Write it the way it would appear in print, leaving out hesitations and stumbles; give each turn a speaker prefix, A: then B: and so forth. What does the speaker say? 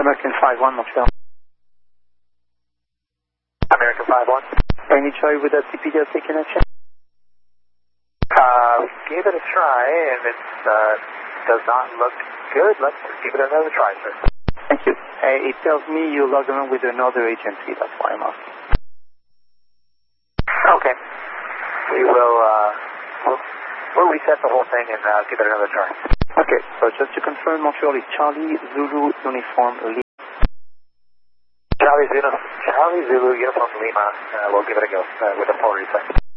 A: American 5-1, Montreal.
B: American 5-1.
A: Any try with the TPDLC connection?
B: Gave it a try, and it does not look good. Let's give it another try, sir.
A: Thank you. It tells me you logged on with another agency, that's why I'm asking.
B: Okay. We will, we'll reset the whole thing and give it another try.
A: Okay, so just to confirm, Montreal is Charlie Zulu Uniform Lima.
B: Charlie Zulu Uniform Lima. We'll give it a go with a full reset.